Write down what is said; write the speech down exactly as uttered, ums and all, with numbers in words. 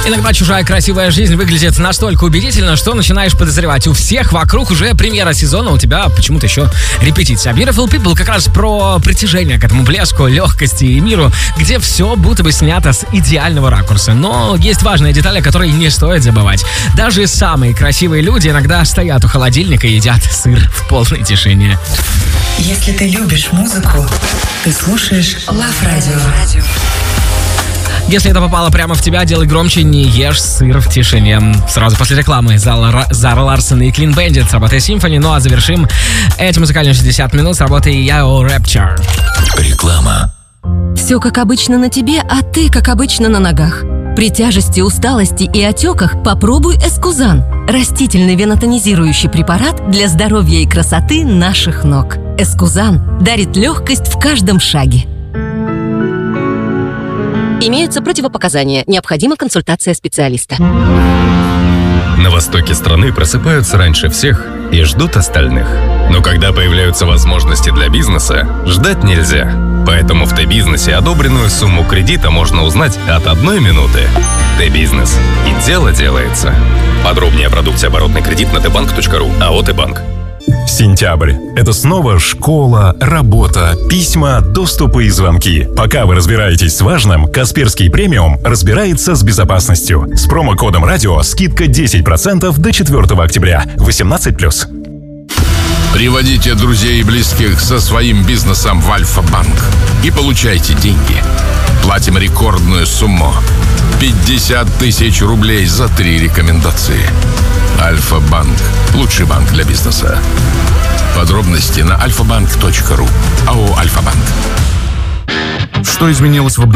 Иногда чужая красивая жизнь выглядит настолько убедительно, что начинаешь подозревать, у всех вокруг уже премьера сезона, у тебя почему-то еще репетиция. Beautiful People как раз про притяжение к этому блеску, легкости и миру, где все будто бы снято с идеального ракурса. Но есть важная деталь, о которой не стоит забывать. Даже самые красивые люди иногда стоят у холодильника и едят сыр в полной тишине. Если ты любишь музыку, ты слушаешь Love Radio. Если это попало прямо в тебя, делай громче, не ешь сыр в тишине. Сразу после рекламы Зара Ларсон и Clean Bandit с работой Symphony. Ну а завершим эти музыкальные шестьдесят минут с работой Яо Rapture. Реклама. Все как обычно на тебе, а ты как обычно на ногах. При тяжести, усталости и отеках попробуй Эскузан. Растительный венотонизирующий препарат для здоровья и красоты наших ног. Эскузан дарит легкость в каждом шаге. Имеются противопоказания. Необходима консультация специалиста. На востоке страны просыпаются раньше всех и ждут остальных. Но когда появляются возможности для бизнеса, ждать нельзя. Поэтому в Т-бизнесе одобренную сумму кредита можно узнать от одной минуты. Т-бизнес. И дело делается. Подробнее о продукте оборотный кредит на тбанк точка ру. АО «Т-банк». Сентябрь. Это снова школа, работа, письма, доступы и звонки. Пока вы разбираетесь с важным, Касперский премиум разбирается с безопасностью. С промокодом радио скидка десять процентов до четвёртого октября. восемнадцать плюс. Приводите друзей и близких со своим бизнесом в Альфа-банк и получайте деньги. Платим рекордную сумму – пятьдесят тысяч рублей за три рекомендации. Альфа-банк – лучший банк для бизнеса. Подробности на альфа банк точка ру. АО «Альфа-банк». Что изменилось в